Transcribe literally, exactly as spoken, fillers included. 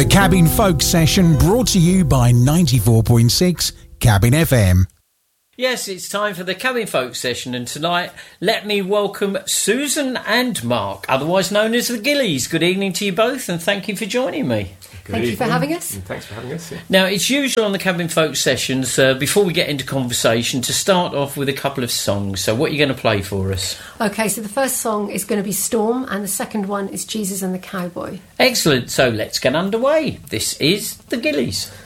The Cabin Folk Session brought to you by ninety-four point six Cabin F M. Yes, it's time for the Cabin Folk Session, and tonight let me welcome Susan and Mark, otherwise known as the Gillies. Good evening to you both, and thank you for joining me. Good Thank evening. you for having us. And thanks for having us. Yeah. Now, it's usual on the Cabin Folk Sessions, uh, before we get into conversation, to start off with a couple of songs. So what are you going to play for us? OK, so the first song is going to be Storm, and the second one is Jesus and the Cowboy. Excellent. So let's get underway. This is the Gillies.